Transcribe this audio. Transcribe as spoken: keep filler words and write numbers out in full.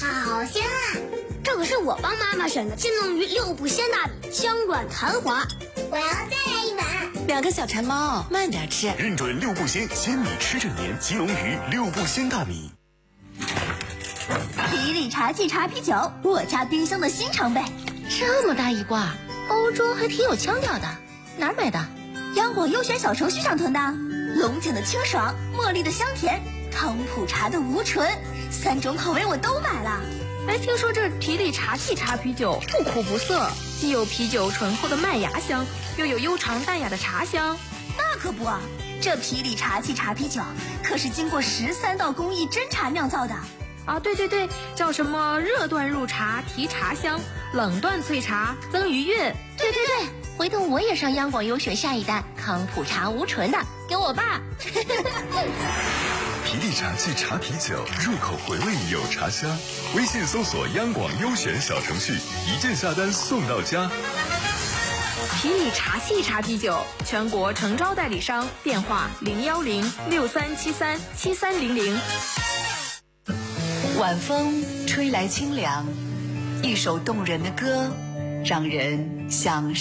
好香啊！ 这可是我帮妈妈选的金龙鱼六步鲜大米，香软弹滑。 我要再来一碗。 两个小馋猫，慢点吃。 认准六步鲜，鲜米吃整年。金龙鱼六步鲜大米。 皮里茶气茶啤酒，我家冰箱的新常备。 这么大一挂，包装还挺有腔调的，哪儿买的？ 央广优选小程序上囤的。龙井的清爽，茉莉的香甜，康普茶的无醇，三种口味我都买了。 哎，听说这皮里茶气茶啤酒不苦不涩，既有啤酒醇厚的麦芽香，又有悠长淡雅的茶香。 那可不，这皮里茶气茶啤酒可是经过十三道工艺真茶酿造的。 啊，对对对，叫什么热段入茶提茶香，冷段萃茶增余韵。 对对对，回头我也上央广优选下一单康普茶无醇的，给我爸。 皮里茶气茶啤酒，入口回味有茶香。微信搜索央广优选小程序，一键下单送到家。 皮里茶气茶啤酒，全国诚招代理商，电话零幺零六三七三七三零零。 晚风吹来清凉，一首动人的歌，让人想